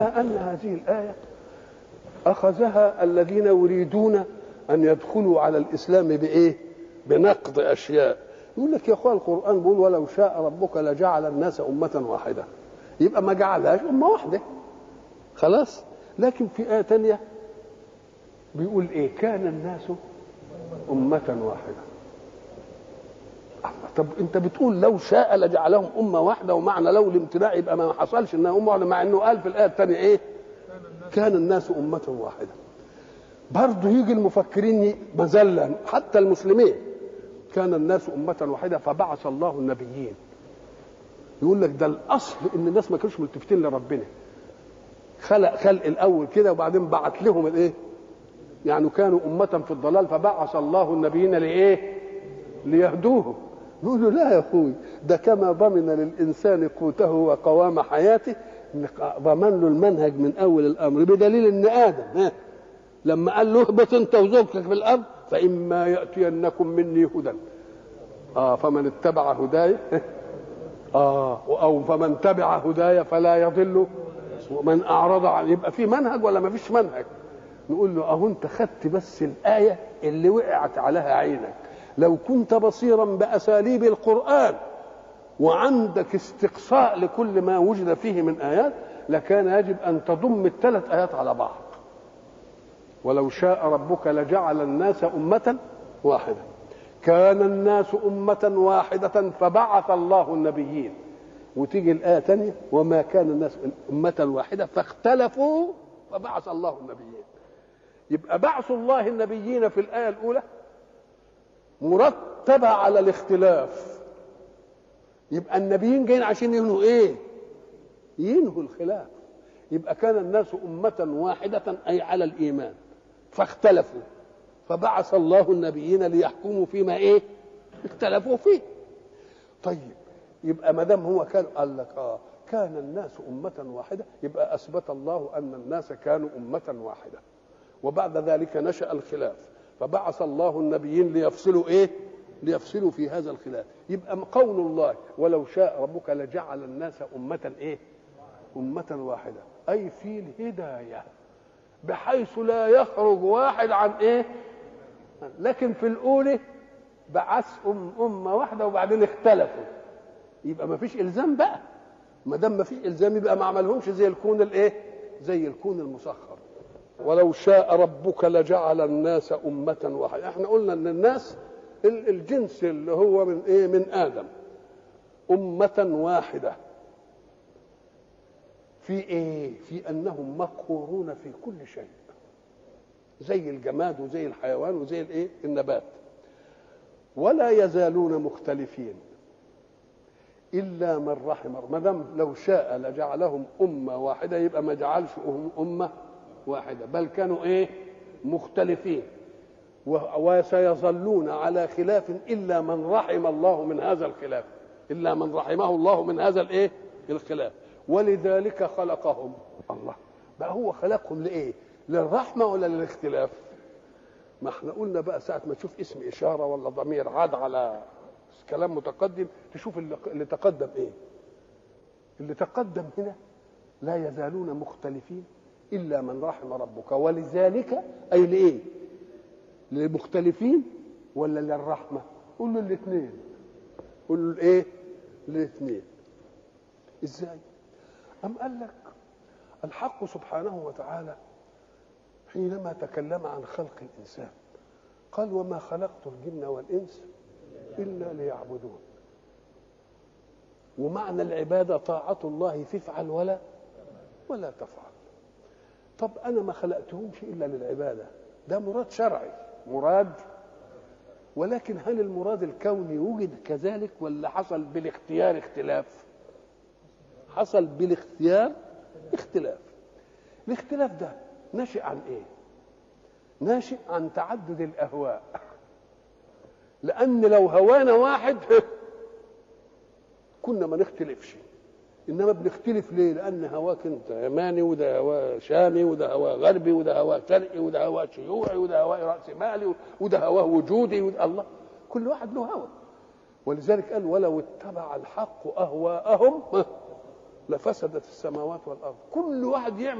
أن هذه الآية أخذها الذين يريدون أن يدخلوا على الإسلام بإيه؟ بنقض أشياء. يقول لك يا أخوان القرآن بيقول ولو شاء ربك لجعل الناس أمة واحدة، يبقى ما جعلهاش أمة واحدة خلاص. لكن في آية تانية بيقول إيه؟ كان الناس أمة واحدة. طب أنت بتقول لو شاء لجعلهم أمة واحدة، ومعنى لو الامتناع يبقى ما حصلش إنها أمة واحدة، مع إنه قال في الآية الثانية إيه؟ كان الناس أمة واحدة. برضه يجي المفكرين مذلا حتى المسلمين، كان الناس أمة واحدة فبعث الله النبيين. يقول لك ده الأصل إن الناس ما كانوش ملتفتين لربنا، خلق الأول كده وبعدين بعت لهم الإيه؟ يعني كانوا أمة في الضلال فبعث الله النبيين لإيه؟ ليهدوه. نقول له لا يا أخوي، ده كما ضمن للإنسان قوته وقوام حياته ضمن له المنهج من أول الأمر، بدليل إن آدم لما قال له اهبط أنت وزوجتك في الأرض فإما يأتينكم مني هدى فمن اتبع هداي أو فمن تبع هداي فلا يضل ومن أعرض عن، يبقى في منهج ولا ما فيش منهج؟ نقول له أهو أنت خدت بس الآية اللي وقعت عليها عينك، لو كنت بصيرا بأساليب القرآن وعندك استقصاء لكل ما وجد فيه من آيات لكان يجب أن تضم الثلاث آيات على بعض. ولو شاء ربك لجعل الناس أمة واحدة، كان الناس أمة واحدة فبعث الله النبيين. وتيجي الآية تانية وما كان الناس أمة واحدة فاختلفوا فبعث الله النبيين. يبقى بعث الله النبيين في الآية الأولى مرتبة على الاختلاف، يبقى النبيين جايين عشان ينهوا ايه؟ ينهوا الخلاف. يبقى كان الناس أمة واحدة أي على الإيمان فاختلفوا فبعث الله النبيين ليحكموا فيما ايه؟ اختلفوا فيه. طيب يبقى ما دام هو كان قال لك كان الناس أمة واحدة، يبقى أثبت الله أن الناس كانوا أمة واحدة، وبعد ذلك نشأ الخلاف فبعث الله النبيين ليفصلوا ايه؟ ليفصلوا في هذا الخلاف. يبقى قول الله ولو شاء ربك لجعل الناس أمة ايه؟ أمة واحدة، أي في الهداية بحيث لا يخرج واحد عن ايه؟ لكن في الأولى بعث أمة واحدة وبعدين اختلفوا، يبقى ما فيش إلزام بقى. ما دام ما فيش إلزام يبقى ما عملهمش زي الكون الايه؟ زي الكون المسخر. ولو شاء ربك لجعل الناس أمة واحدة. احنا قلنا ان الناس الجنس اللي هو من ايه؟ من آدم، أمة واحدة في ايه؟ في انهم مقهورون في كل شيء زي الجماد وزي الحيوان وزي الايه؟ النبات. ولا يزالون مختلفين إلا من رحم. ما دام لو شاء لجعلهم أمة واحدة يبقى ما جعلش أمة واحدة، بل كانوا ايه؟ مختلفين، وسيظلون على خلاف الا من رحم الله من هذا الخلاف، الا من رحمه الله من هذا الايه؟ الخلاف. ولذلك خلقهم الله. بقى هو خلقهم لايه؟ للرحمه ولا للاختلاف؟ ما احنا قلنا بقى ساعه ما تشوف اسم اشاره ولا ضمير عاد على كلام متقدم تشوف اللي تقدم ايه. اللي تقدم هنا لا يزالون مختلفين إلا من رحم ربك، ولذلك أي لإيه؟ للمختلفين ولا للرحمة؟ قول له الاثنين. قول له إيه؟ الاثنين. إزاي؟ أم قال لك الحق سبحانه وتعالى حينما تكلم عن خلق الإنسان قال وما خلقت الجن والإنس إلا ليعبدون. ومعنى العبادة طاعة الله تفعل ولا تفعل. طب أنا ما خلقتهمش إلا للعبادة، ده مراد شرعي مراد، ولكن هل المراد الكوني وجد كذلك ولا حصل بالاختيار اختلاف؟ حصل بالاختيار اختلاف. الاختلاف ده ناشئ عن ايه؟ ناشئ عن تعدد الأهواء. لأن لو هوانا واحد كنا ما نختلفش، انما بنختلف ليه؟ لان هواك انت يماني وده هوا شامي وده هوا غربي وده هوا شرقي وده هوا شيوعي وده هوا راسمالي وده هوا وجودي وده الله، كل واحد له هوا. ولذلك قال ولو اتبع الحق اهواءهم لفسدت السماوات والارض. كل واحد يعمل